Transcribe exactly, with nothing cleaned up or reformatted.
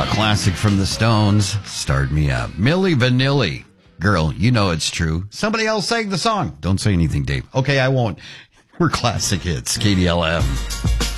A classic from the Stones, Start Me Up. Milli Vanilli. Girl, you know it's true. Somebody else sang the song. Don't say anything, Dave. Okay, I won't. We're classic hits. K D L M.